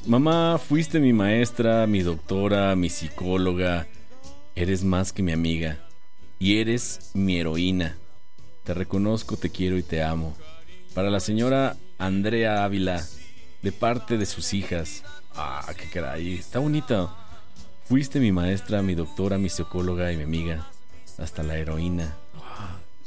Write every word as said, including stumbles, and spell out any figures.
Mamá, fuiste mi maestra, mi doctora, mi psicóloga. Eres más que mi amiga. Y eres mi heroína. Te reconozco, te quiero y te amo. Para la señora Andrea Ávila, de parte de sus hijas. Ah, qué caray, está bonito. Fuiste mi maestra, mi doctora, mi psicóloga y mi amiga. Hasta la heroína.